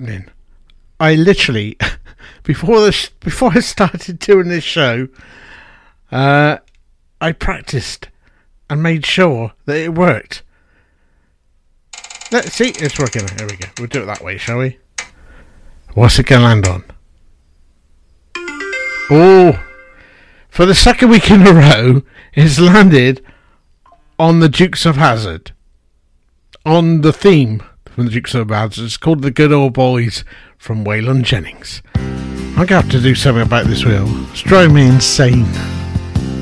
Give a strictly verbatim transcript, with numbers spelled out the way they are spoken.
happening. I literally, before this, before I started doing this show, uh, I practiced and made sure that it worked. Let's see, it's working. Here we go. We'll do it that way, shall we? What's it going to land on? Oh, for the second week in a row, it's landed on the Dukes of Hazzard. On the theme from the Dukes of Hazzard. It's called The Good Old Boys from Waylon Jennings. I'm going to have to do something about this wheel. It's driving me insane.